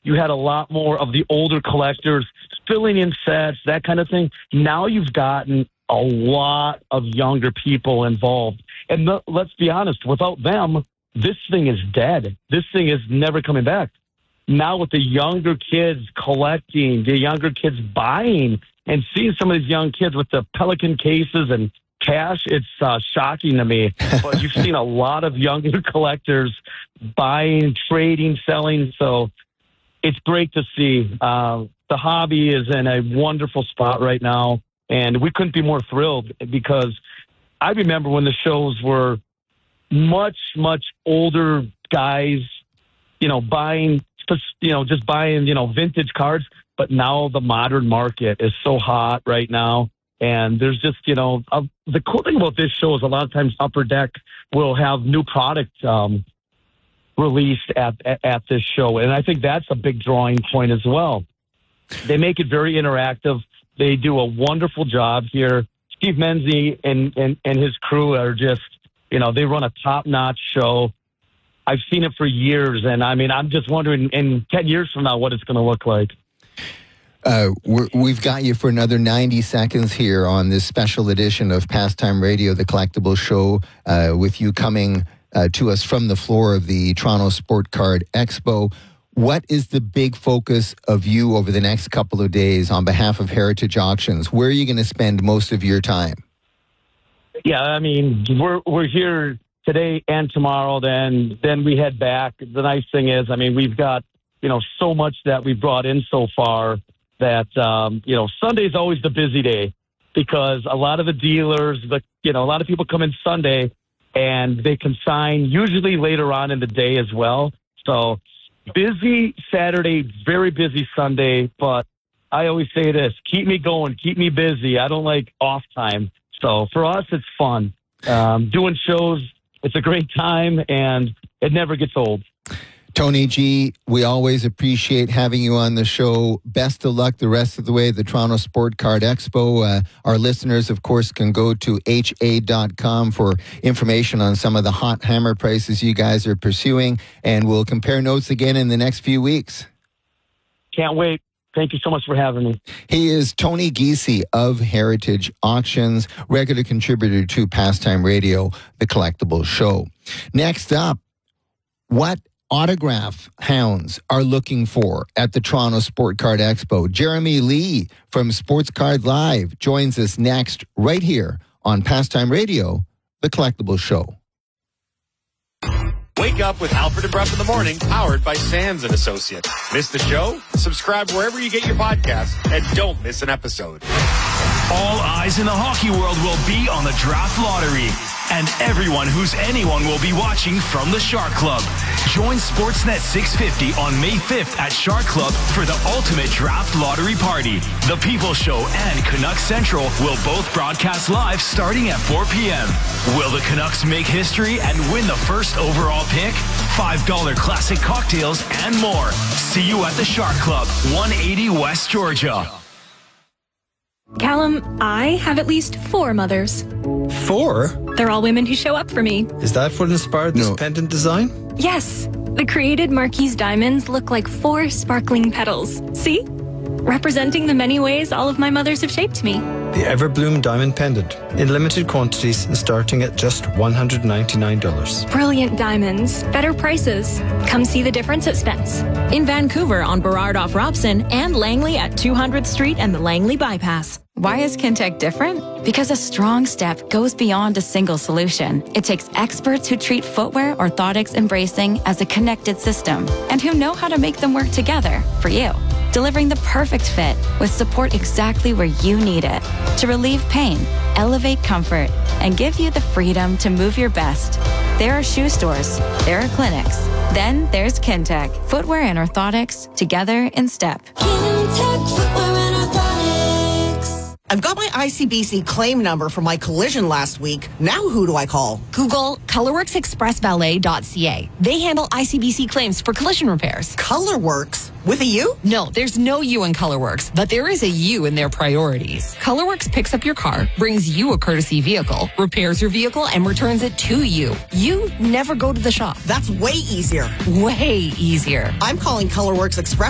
you had a lot more of the older collectors filling in sets, that kind of thing. Now you've gotten a lot of younger people involved. And let's be honest, without them, this thing is dead. This thing is never coming back. Now with the younger kids collecting, the younger kids buying, and seeing some of these young kids with the Pelican cases and cash, it's shocking to me. But you've seen a lot of younger collectors buying, trading, selling. So it's great to see. The hobby is in a wonderful spot right now. And we couldn't be more thrilled because I remember when the shows were much, much older guys, buying, just buying, vintage cards. But now the modern market is so hot right now. And there's just, the cool thing about this show is a lot of times Upper Deck will have new product released at this show. And I think that's a big drawing point as well. They make it very interactive. They do a wonderful job here. Steve Menzie and his crew are just, they run a top-notch show. I've seen it for years, and I'm just wondering in 10 years from now what it's going to look like. We've got you for another 90 seconds here on this special edition of Pastime Radio, the collectible show, with you coming to us from the floor of the Toronto Sport Card Expo. What is the big focus of you over the next couple of days on behalf of Heritage Auctions? Where are you going to spend most of your time? Yeah, we're here today and tomorrow. Then we head back. The nice thing is, we've got so much that we brought in so far that Sunday's always the busy day because a lot of the dealers, a lot of people come in Sunday and they consign usually later on in the day as well. So. Busy Saturday, very busy Sunday, but I always say this, keep me going, keep me busy. I don't like off time. So for us, it's fun. Doing shows, it's a great time, and it never gets old. Tony G, we always appreciate having you on the show. Best of luck the rest of the way at the Toronto Sport Card Expo. Our listeners, of course, can go to ha.com for information on some of the hot hammer prices you guys are pursuing, and we'll compare notes again in the next few weeks. Can't wait. Thank you so much for having me. He is Tony Giese of Heritage Auctions, regular contributor to Pastime Radio, the collectible show. Next up, what autograph hounds are looking for at the Toronto Sport Card Expo? Jeremy Lee from Sports Card Live joins us next right here on Pastime Radio, the collectible show. Wake up with Alfred and Bruff in the morning, powered by Sands & Associates. Miss the show? Subscribe wherever you get your podcasts and don't miss an episode. All eyes in the hockey world will be on the draft lottery. And everyone who's anyone will be watching from the Shark Club. Join Sportsnet 650 on May 5th at Shark Club for the ultimate draft lottery party. The People Show and Canucks Central will both broadcast live starting at 4 p.m. Will the Canucks make history and win the first overall pick? $5 classic cocktails and more. See you at the Shark Club, 180 West Georgia. Callum, I have at least 4 mothers. 4? They're all women who show up for me. Is that what inspired this pendant design? Yes. The created Marquise diamonds look like 4 sparkling petals. See? Representing the many ways all of my mothers have shaped me. The Everbloom Diamond Pendant. In limited quantities and starting at just $199. Brilliant diamonds. Better prices. Come see the difference at Spence. In Vancouver on Burrard off Robson and Langley at 200th Street and the Langley Bypass. Why is Kintec different? Because a strong step goes beyond a single solution. It takes experts who treat footwear, orthotics, and bracing as a connected system and who know how to make them work together for you. Delivering the perfect fit with support exactly where you need it to relieve pain, elevate comfort, and give you the freedom to move your best. There are shoe stores, there are clinics, then there's Kintec. Footwear and orthotics together in step. Kintec Footwear and Orthotics. I've got my ICBC claim number from my collision last week. Now who do I call? Google ColorworksExpressValet.ca. They handle ICBC claims for collision repairs. ColorWorks? With a U? No, there's no U in ColorWorks, but there is a U in their priorities. ColorWorks picks up your car, brings you a courtesy vehicle, repairs your vehicle, and returns it to you. You never go to the shop. That's way easier. Way easier. I'm calling ColorWorks Express